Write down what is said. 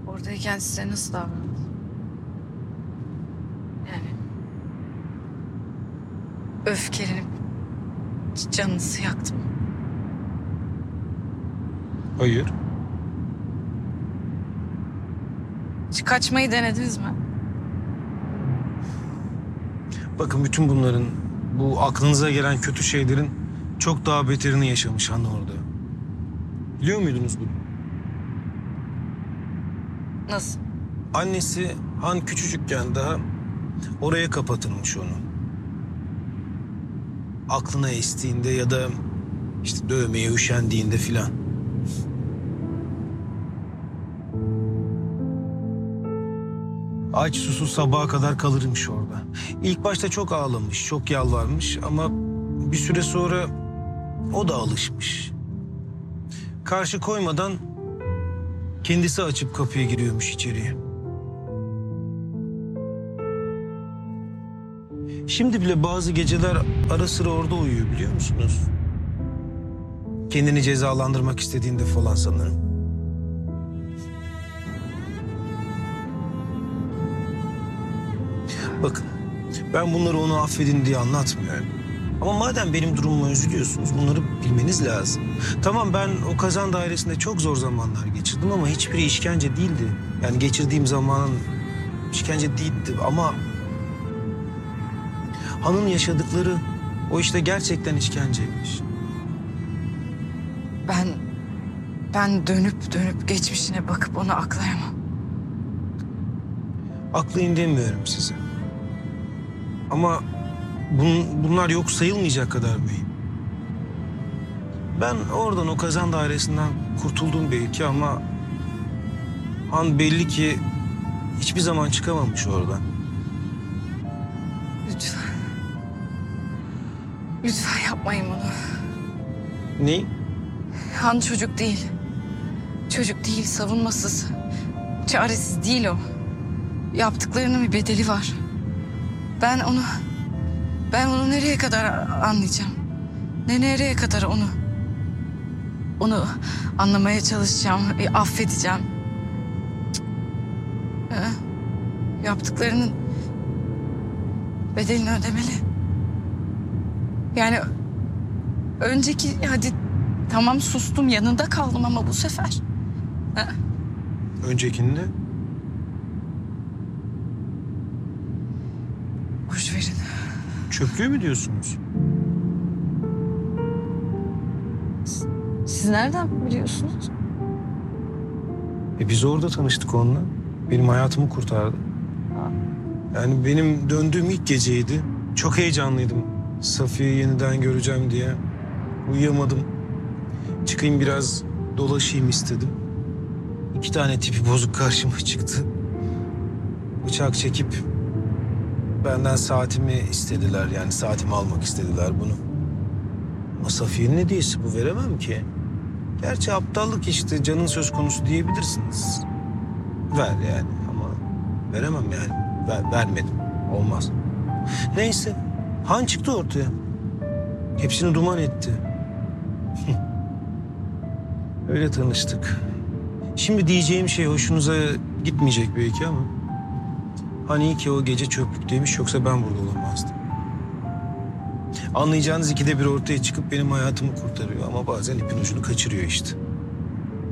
Oradayken size nasıl davrandı? Yani öfkelenip canınızı yaktım. Hayır. Hiç kaçmayı denediniz mi? Bakın bütün bunların, bu aklınıza gelen kötü şeylerin çok daha beterini yaşamış Han orada. Biliyor muydunuz bunu? Nasıl? Annesi Han küçücükken daha oraya kapatılmış onu. Aklına estiğinde ya da işte dövmeye üşendiğinde filan. Aç susuz sabaha kadar kalırmış orada. İlk başta çok ağlamış, çok yalvarmış ama bir süre sonra o da alışmış. Karşı koymadan kendisi açıp kapıya giriyormuş içeriye. Şimdi bile bazı geceler ara sıra orada uyuyor biliyor musunuz? Kendini cezalandırmak istediğinde falan sanırım. Bakın, ben bunları ona affedin diye anlatmıyorum. Ama madem benim durumuma üzülüyorsunuz, bunları bilmeniz lazım. Tamam, ben o kazan dairesinde çok zor zamanlar geçirdim ama hiçbiri işkence değildi. Yani geçirdiğim zamanın işkence değildi ama... Han'ın yaşadıkları o işte gerçekten işkenceymiş. Ben dönüp dönüp geçmişine bakıp onu aklayamam. Aklayın demiyorum size. Ama bunlar yok sayılmayacak kadar mühim. Ben oradan o kazan dairesinden kurtuldum belki ama... Han belli ki hiçbir zaman çıkamamış oradan. Lütfen. Lütfen yapmayın bunu. Ne? Han çocuk değil. Çocuk değil, savunmasız. Çaresiz değil o. Yaptıklarının bir bedeli var. Ben onu nereye kadar anlayacağım? Nereye kadar onu anlamaya çalışacağım, affedeceğim. Cık. Yaptıklarının bedelini ödemeli. Yani önceki hadi tamam sustum yanında kaldım ama bu sefer. Öncekinde? Boş verin. Çöplüğü mü diyorsunuz? Siz nereden biliyorsunuz? Biz orada tanıştık onunla. Benim hayatımı kurtardı. Yani benim döndüğüm ilk geceydi. Çok heyecanlıydım. Safiye'yi yeniden göreceğim diye. Uyuyamadım. Çıkayım biraz dolaşayım istedim. 2 tane tipi bozuk karşıma çıktı. Bıçak çekip benden saatimi istediler. Yani saatimi almak istediler bunu. Ama Safiye'nin hediyesi bu, veremem ki. Gerçi aptallık işte, canın söz konusu diyebilirsiniz. Ver yani ama veremem yani. Vermedim. Olmaz. Neyse. Han çıktı ortaya. Hepsini duman etti. Öyle tanıştık. Şimdi diyeceğim şey hoşunuza gitmeyecek belki ama... Hani iyi ki o gece çöplükteymiş, yoksa ben burada olamazdım. Anlayacağınız 2'de 1 ortaya çıkıp benim hayatımı kurtarıyor ama bazen ipin ucunu kaçırıyor işte.